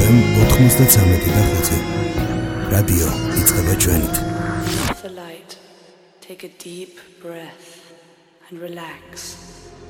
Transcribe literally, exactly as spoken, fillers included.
F M ოთხმოცდათვრამეტი და ხუთი. რადიო იწყება ჩვენით. The light. Take a deep breath and relax.